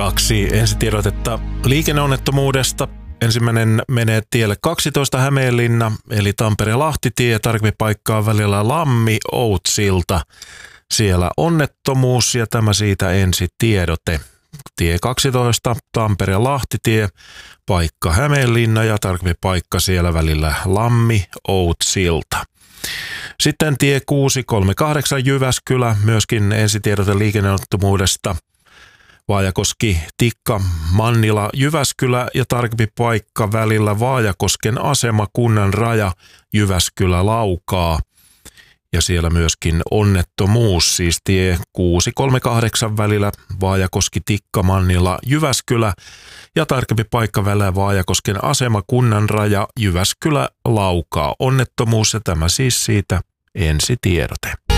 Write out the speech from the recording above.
2 ensitiedotetta liikenneonnettomuudesta. Ensimmäinen menee tielle 12 Hämeenlinna, eli Tampere-Lahtitie, tarkempi paikkaa välillä Lammi-Outsilta. Siellä onnettomuus ja tämä siitä ensitiedote. Tie 12, Tampere-Lahtitie, paikka Hämeenlinna ja tarkempi paikka siellä välillä Lammi-Outsilta. Sitten tie 638 Jyväskylä, myöskin ensitiedote liikenneonnettomuudesta. Vaajakoski, Tikka, Mannila, Jyväskylä ja tarkempi paikka välillä Vaajakosken asema, kunnan raja, Jyväskylä, Laukaa. Ja siellä myöskin onnettomuus, siis tie 638 välillä Vaajakoski, Tikka, Mannila, Jyväskylä ja tarkempi paikka välillä Vaajakosken asema, kunnan raja, Jyväskylä, Laukaa. Onnettomuus ja tämä siis siitä ensitiedote.